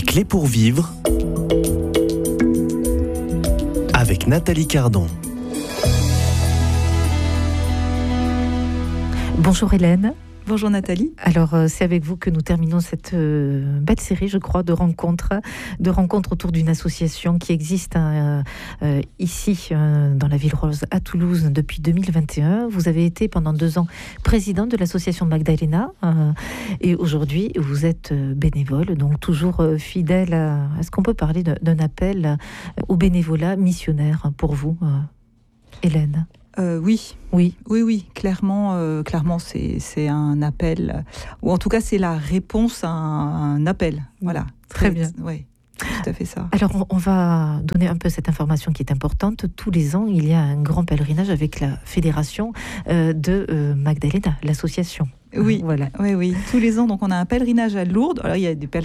clés pour vivre avec Nathalie Cardon. Bonjour Hélène. Bonjour Nathalie. Alors c'est avec vous que nous terminons cette belle série, je crois, de rencontres autour d'une association qui existe ici dans la Ville Rose à Toulouse depuis 2021. Vous avez été pendant 2 ans présidente de l'association Magdalena et aujourd'hui vous êtes bénévole, donc toujours fidèle est-ce qu'on peut parler d'un appel au bénévolat missionnaire pour vous, Hélène? Oui, clairement, c'est un appel, ou en tout cas c'est la réponse à un appel. Voilà. Très bien. Oui, tout à fait ça. Alors on va donner un peu cette information qui est importante. Tous les ans, il y a un grand pèlerinage avec la fédération de Magdalena, l'association. Oui, voilà. Oui. Tous les ans, donc on a un pèlerinage à Lourdes. Alors il y a des pèlerinages